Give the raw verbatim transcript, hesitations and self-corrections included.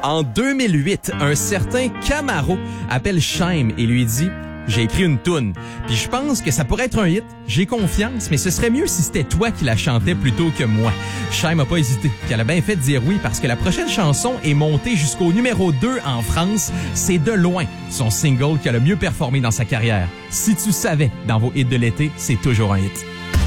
En deux mille huit, un certain Camaro appelle Chaim et lui dit « J'ai écrit une toune, puis je pense que ça pourrait être un hit. J'ai confiance, mais ce serait mieux si c'était toi qui la chantais plutôt que moi. » Chaim a pas hésité, puis elle a bien fait de dire oui parce que la prochaine chanson est montée jusqu'au numéro deux en France. C'est de loin son single qui a le mieux performé dans sa carrière. Si tu savais, dans vos hits de l'été, c'est toujours un hit.